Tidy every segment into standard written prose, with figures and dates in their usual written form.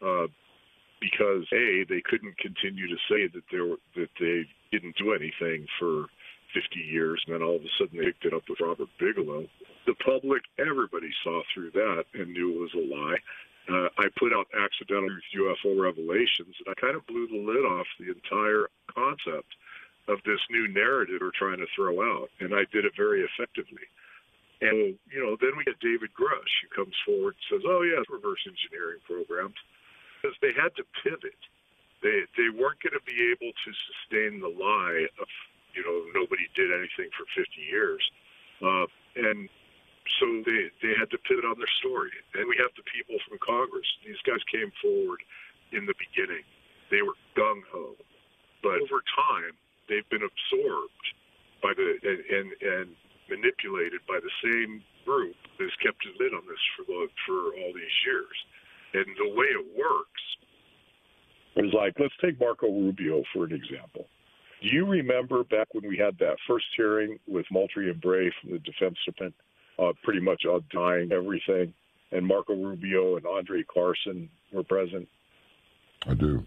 because they couldn't continue to say that they didn't do anything for 50 years, and then all of a sudden they picked it up with Robert Bigelow. The public, everybody saw through that and knew it was a lie. I put out Accidental UFO Revelations, and I kind of blew the lid off the entire concept of this new narrative we're trying to throw out, and I did it very effectively. And, then we get David Grush, who comes forward and says, oh, yeah, it's reverse engineering programs. Because they had to pivot. They weren't going to be able to sustain the lie of, nobody did anything for 50 years. And so they had to pivot on their story. And we have the people from Congress. These guys came forward in the beginning. They were gung-ho. But over time, they've been absorbed by and manipulated by the same group that's kept a lid on this for all these years. And the way it works is like, let's take Marco Rubio for an example. Do you remember back when we had that first hearing with Moultrie and Bray from the Defense Department, pretty much denying everything, and Marco Rubio and Andre Carson were present? I do.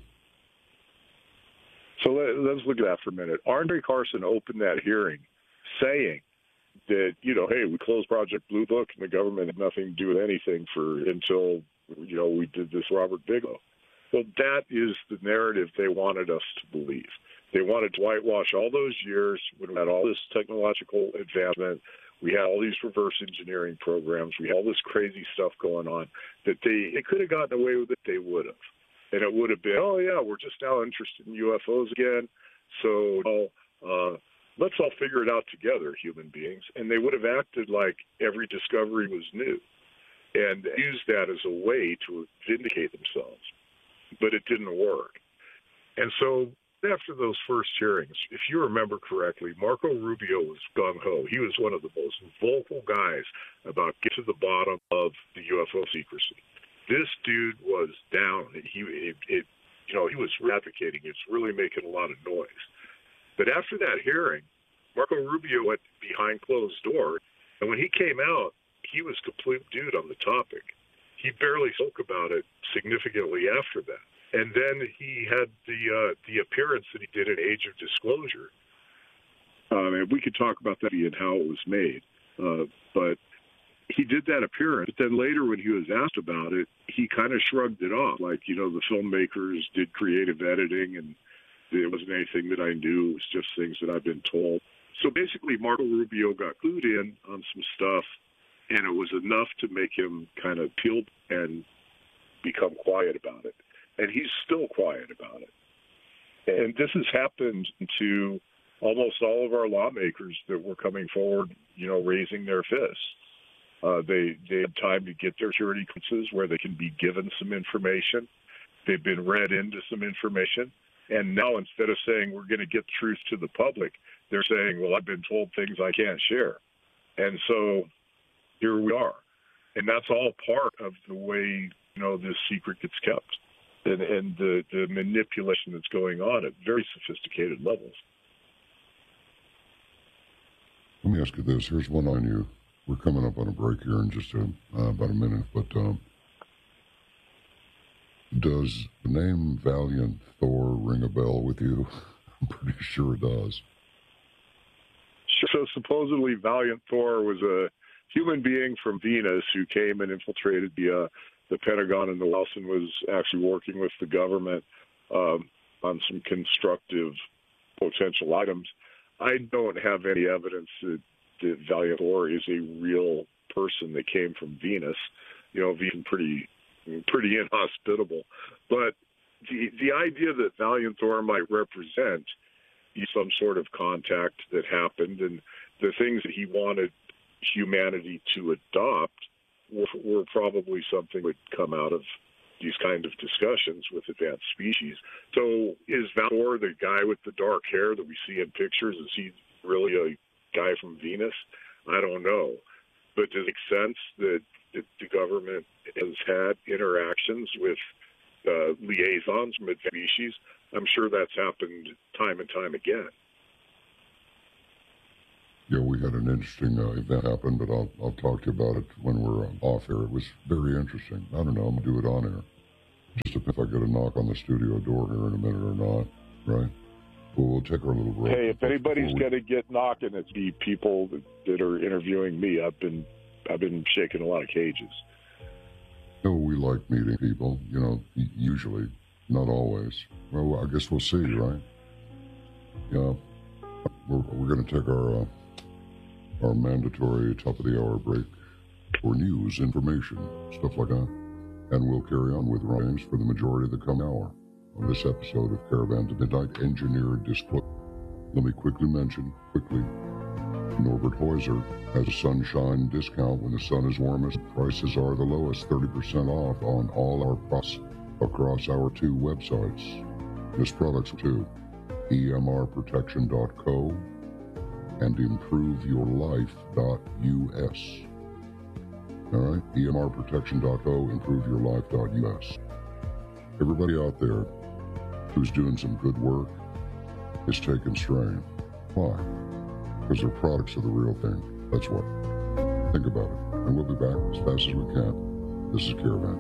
So let's look at that for a minute. Andre Carson opened that hearing saying that, hey, we closed Project Blue Book and the government had nothing to do with anything until we did this Robert Bigelow. Well, that is the narrative they wanted us to believe. They wanted to whitewash all those years when we had all this technological advancement. We had all these reverse engineering programs. We had all this crazy stuff going on that they could have gotten away with it. They would have. And it would have been, oh, yeah, we're just now interested in UFOs again. So let's all figure it out together, human beings. And they would have acted like every discovery was new and used that as a way to vindicate themselves. But it didn't work. And so after those first hearings, if you remember correctly, Marco Rubio was gung-ho. He was one of the most vocal guys about get to the bottom of the UFO secrecy. This dude was down. He was advocating. It's really making a lot of noise. But after that hearing, Marco Rubio went behind closed doors, and when he came out, he was complete dude on the topic. He barely spoke about it significantly after that. And then he had the appearance that he did at Age of Disclosure. And we could talk about that and how it was made. But he did that appearance. But then later when he was asked about it, he kind of shrugged it off. Like, the filmmakers did creative editing, and it wasn't anything that I knew. It was just things that I've been told. So basically, Marco Rubio got clued in on some stuff, and it was enough to make him kind of peel and become quiet about it. And he's still quiet about it. And this has happened to almost all of our lawmakers that were coming forward, raising their fists. They had time to get their security clearances where they can be given some information. They've been read into some information. And now instead of saying we're going to get truth to the public, they're saying, well, I've been told things I can't share. And so here we are. And that's all part of the way, this secret gets kept. And the manipulation that's going on at very sophisticated levels. Let me ask you this. Here's one on you. We're coming up on a break here in just about a minute, but does the name Valiant Thor ring a bell with you? I'm pretty sure it does. So supposedly Valiant Thor was a human being from Venus who came and infiltrated the Pentagon and the White House and was actually working with the government on some constructive potential items. I don't have any evidence that Valiant Thor is a real person that came from Venus. Venus pretty inhospitable. But the idea that Valiant Thor might represent some sort of contact that happened and the things that he wanted humanity to adopt were probably something that would come out of these kind of discussions with advanced species. So is Thor the guy with the dark hair that we see in pictures? Is he really a guy from Venus? I don't know. But does it make sense that the government has had interactions with liaisons from advanced species? I'm sure that's happened time and time again. Yeah, we had an interesting event happen, but I'll talk to you about it when we're off air. It was very interesting. I don't know. I'm going to do it on air. Just a if I get a knock on the studio door here in a minute or not, right? We'll take our little break. Hey, if anybody's going to get knocking, it's the people that are interviewing me. I've been shaking a lot of cages. No, we like meeting people, usually, not always. Well, I guess we'll see, right? Yeah, we're going to take our mandatory top of the hour break for news, information, stuff like that. And we'll carry on with James for the majority of the coming hour on this episode of Caravan to Midnight Engineered Disclosure. Let me quickly mention, Norbert Heuser has a sunshine discount when the sun is warmest. Prices are the lowest, 30% off on all our products across our 2 websites. This product's 2, emrprotection.co and improveyourlife.us. All right, emrprotection.co, improveyourlife.us. Everybody out there who's doing some good work is taking strain. Why? Because their products are the real thing. That's what. Think about it. And we'll be back as fast as we can. This is Caravan.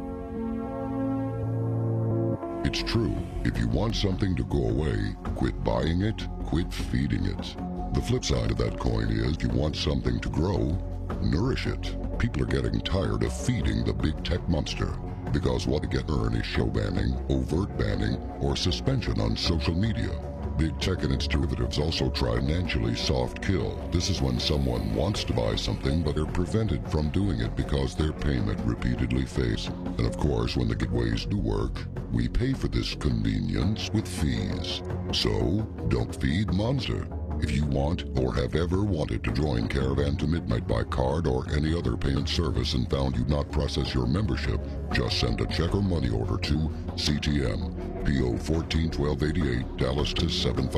It's true. If you want something to go away, quit buying it, quit feeding it. The flip side of that coin is if you want something to grow, nourish it. People are getting tired of feeding the big tech monster because what they get earn is show banning, overt banning, or suspension on social media. Big tech and its derivatives also try financially soft kill. This is when someone wants to buy something, but they're prevented from doing it because their payment repeatedly fails. And of course, when the giveaways do work, we pay for this convenience with fees. So, don't feed monster. If you want or have ever wanted to join Caravan to Midnight by card or any other payment service and found you'd not process your membership, just send a check or money order to CTM, P.O. 141288, Dallas to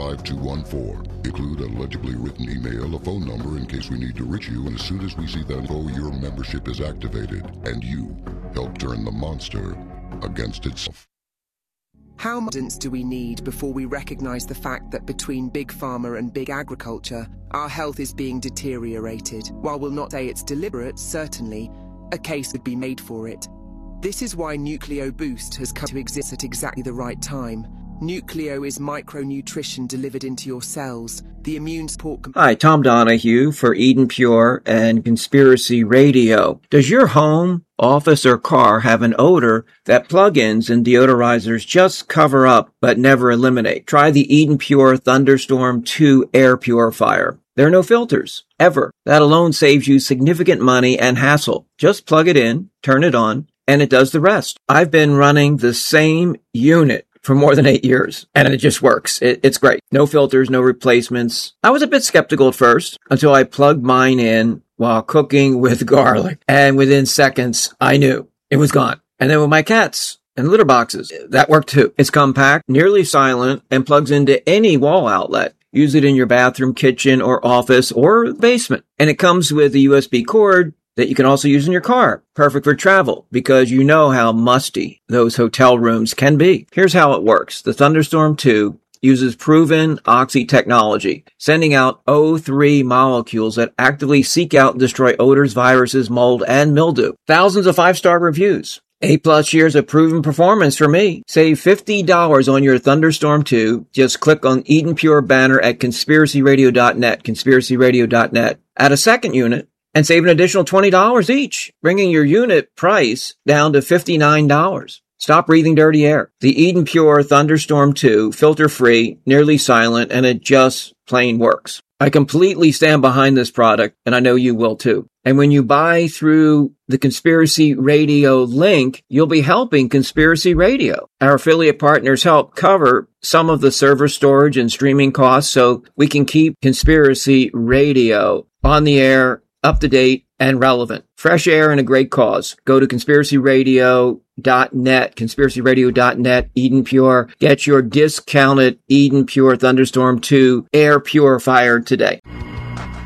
75214. Include a legibly written email, a phone number in case we need to reach you, and as soon as we see that info, your membership is activated, and you help turn the monster against itself. How much evidence do we need before we recognize the fact that between Big Pharma and Big Agriculture, our health is being deteriorated? While we'll not say it's deliberate, certainly, a case would be made for it. This is why Nucleo Boost has come to exist at exactly the right time. Nucleo is micronutrition delivered into your cells. The immune support... Hi, Tom Donahue for Eden Pure and Conspiracy Radio. Does your home, office, or car have an odor that plug-ins and deodorizers just cover up but never eliminate? Try the Eden Pure Thunderstorm 2 air purifier. There are no filters, ever. That alone saves you significant money and hassle. Just plug it in, turn it on, and it does the rest. I've been running the same unit for more than 8 years, and it just works. It's great. No filters, no replacements. I was a bit skeptical at first until I plugged mine in while cooking with garlic, and within seconds, I knew it was gone. And then with my cats and litter boxes, that worked too. It's compact, nearly silent, and plugs into any wall outlet. Use it in your bathroom, kitchen, or office, or basement. And it comes with a USB cord that you can also use in your car. Perfect for travel, because you know how musty those hotel rooms can be. Here's how it works. The Thunderstorm 2 uses proven oxy technology, sending out O3 molecules that actively seek out and destroy odors, viruses, mold, and mildew. Thousands of 5-star reviews. 8+ years of proven performance for me. Save $50 on your Thunderstorm 2. Just click on Eden Pure banner at conspiracyradio.net, conspiracyradio.net. Add a second unit and save an additional $20 each, bringing your unit price down to $59. Stop breathing dirty air. The Eden Pure Thunderstorm 2, filter-free, nearly silent, and it just plain works. I completely stand behind this product, and I know you will too. And when you buy through the Conspiracy Radio link, you'll be helping Conspiracy Radio. Our affiliate partners help cover some of the server storage and streaming costs so we can keep Conspiracy Radio on the air, up to date, and relevant. Fresh air and a great cause. Go to conspiracyradio.net, conspiracyradio.net, Eden Pure. Get your discounted Eden Pure Thunderstorm 2 air purifier today.